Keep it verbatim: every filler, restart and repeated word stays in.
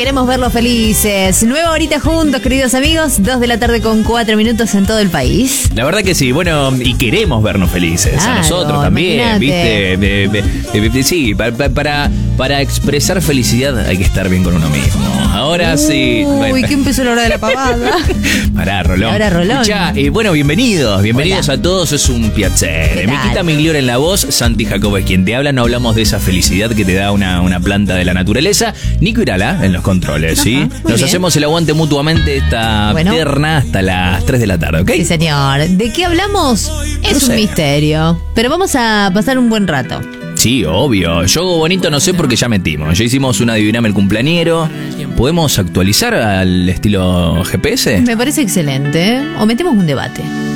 queremos verlos felices. Nueva horita juntos, queridos amigos. Dos de la tarde con cuatro minutos en todo el país. La verdad que sí, bueno, y queremos vernos felices. Claro, a nosotros también, imagínate. ¿Viste? De, de, de, de, sí, para, para, para expresar felicidad hay que estar bien con uno mismo. Ahora Uy, sí. Uy, ¿qué empezó la hora de la pavada? Pará, Rolón. Ahora, Rolón. Escuchá, eh, bueno, bienvenidos. Bienvenidos Hola. a todos. Es un piacere. Miquita Migliore en la voz, Santi Jacobo es quien te habla. No hablamos de esa felicidad que te da una, una planta de la naturaleza. Nico Irala en los controles, ¿sí? Ajá, Nos bien. hacemos el aguante mutuamente esta bueno. terna hasta las tres de la tarde, ¿ok? Sí, señor. ¿De qué hablamos? Es no un sé. misterio. Pero vamos a pasar un buen rato. Sí, obvio. Yo bonito no sé porque ya metimos. Ya hicimos una adiviname el cumpleañero. ¿Podemos actualizar al estilo G P S? Me parece excelente. O metemos un debate.